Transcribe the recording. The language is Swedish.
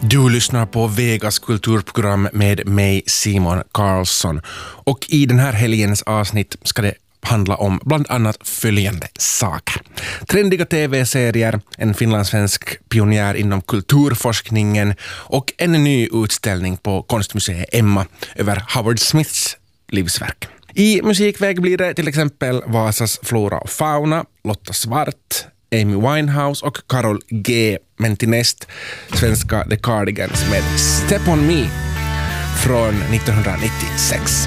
Du lyssnar på Vegas kulturprogram med mig, Simon Karlsson. Och i den här helgens avsnitt ska det handla om bland annat följande saker. Trendiga tv-serier, en finlandssvensk pionjär inom kulturforskningen och en ny utställning på konstmuseet Emma över Howard Smiths livsverk. I musikväg blir det till exempel Vasas Flora och Fauna, Lotta Svart, Amy Winehouse och Karol G. Men till näst svenska The Cardigans med Step On Me från 1996.